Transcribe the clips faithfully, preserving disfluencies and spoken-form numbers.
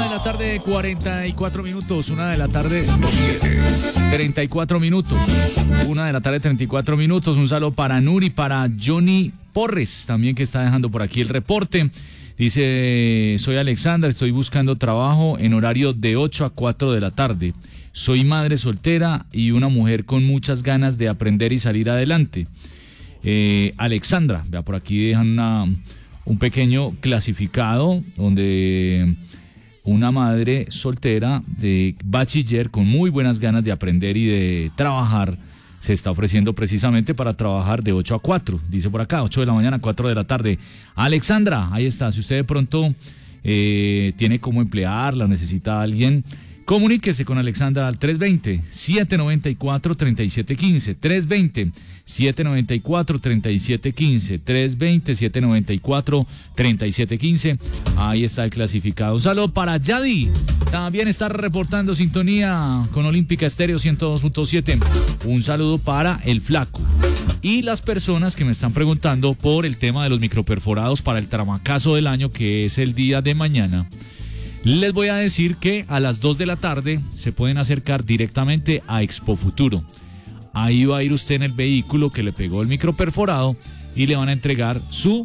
de la tarde, cuarenta y cuatro minutos. Una de la tarde, treinta y cuatro minutos. Una de la tarde, treinta y cuatro minutos. Un saludo para Nuri, para Johnny Porres, también que está dejando por aquí el reporte. Dice, soy Alexandra, estoy buscando trabajo en horario de ocho a cuatro de la tarde. Soy madre soltera y una mujer con muchas ganas de aprender y salir adelante. Eh, Alexandra, vea, por aquí dejan una, un pequeño clasificado donde una madre soltera de bachiller con muy buenas ganas de aprender y de trabajar se está ofreciendo precisamente para trabajar de ocho a cuatro, dice por acá, ocho de la mañana a cuatro de la tarde. Alexandra, ahí está, si usted de pronto eh, tiene como emplearla, necesita a alguien, comuníquese con Alexandra al tres veinte, siete noventa y cuatro, treinta y siete quince, tres veinte, siete noventa y cuatro, treinta y siete quince, tres veinte, siete noventa y cuatro, treinta y siete quince. Ahí está el clasificado. Un saludo para Yadi, también está reportando sintonía con Olímpica Estéreo ciento dos punto siete. Un saludo para el Flaco. Y las personas que me están preguntando por el tema de los microperforados para el tramacazo del año, que es el día de mañana. Les voy a decir que a las dos de la tarde se pueden acercar directamente a Expo Futuro. Ahí va a ir usted en el vehículo que le pegó el microperforado y le van a entregar su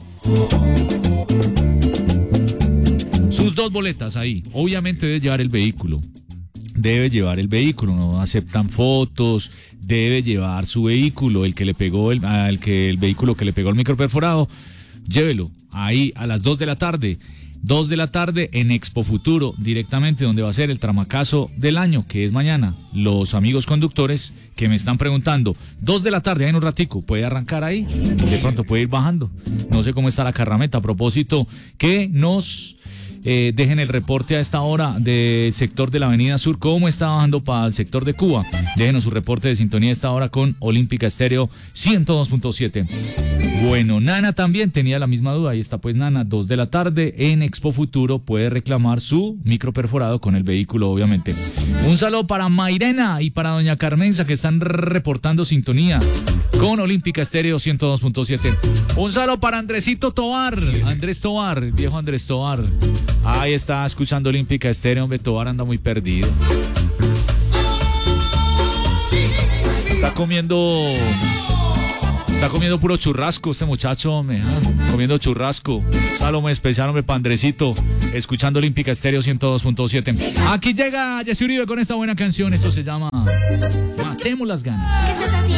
sus dos boletas ahí. Obviamente debe llevar el vehículo. Debe llevar el vehículo, no aceptan fotos, debe llevar su vehículo, el que le pegó el, el que el vehículo que le pegó el microperforado, llévelo ahí a las dos de la tarde. dos de la tarde en Expo Futuro, directamente donde va a ser el tramacazo del año, que es mañana. Los amigos conductores que me están preguntando, dos de la tarde, ahí en un ratico, ¿puede arrancar ahí? De pronto puede ir bajando. No sé cómo está la carrameta. A propósito, que nos eh, dejen el reporte a esta hora del sector de la Avenida Sur, cómo está bajando para el sector de Cuba. Déjenos su reporte de sintonía a esta hora con Olímpica Estéreo ciento dos punto siete. Bueno, Nana también tenía la misma duda. Ahí está pues Nana, dos de la tarde en Expo Futuro, puede reclamar su microperforado con el vehículo, obviamente. Un saludo para Mairena y para doña Carmenza, que están reportando sintonía con Olímpica Estéreo ciento dos punto siete. Un saludo para Andresito Tobar, Andrés Tobar, el viejo Andrés Tobar. Ahí está escuchando Olímpica Estéreo, hombre, Tobar anda muy perdido. Está comiendo... Está comiendo puro churrasco este muchacho, hombre, ¿ah? Comiendo churrasco. Salome especial, hombre, Pandrecito, escuchando Olímpica Estéreo ciento dos punto siete. Aquí llega Jessy Uribe con esta buena canción. Esto se llama Matemos las ganas.